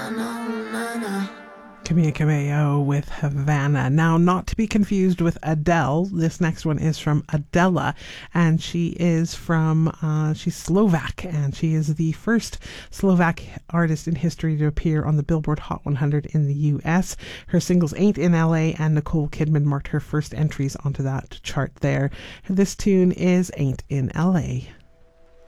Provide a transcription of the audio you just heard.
Camila Cabello with Havana. Now, not to be confused with Adele. This next one is from Adela, and she is from, she's Slovak, and she is the first Slovak artist in history to appear on the Billboard Hot 100 in the US. Her singles Ain't in LA and Nicole Kidman marked her first entries onto that chart there. This tune is Ain't in LA.